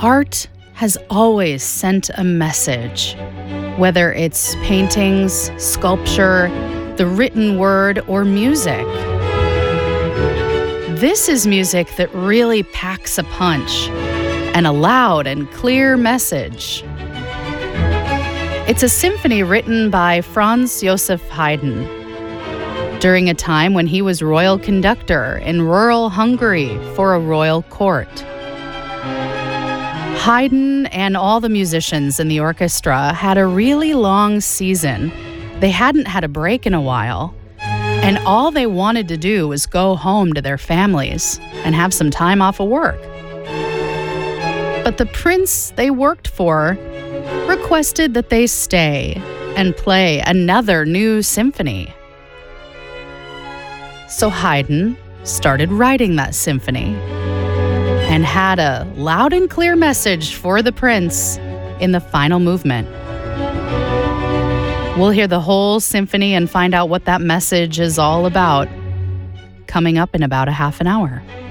Art has always sent a message, whether it's paintings, sculpture, the written word, or music. This is music that really packs a punch and a loud and clear message. It's a symphony written by Franz Joseph Haydn during a time when he was royal conductor in rural Hungary for a royal court. Haydn and all the musicians in the orchestra had a really long season. They hadn't had a break in a while, and all they wanted to do was go home to their families and have some time off of work. But the prince they worked for requested that they stay and play another new symphony. So Haydn started writing that symphony and had a loud and clear message for the prince in the final movement. We'll hear the whole symphony and find out what that message is all about coming up in about a half an hour.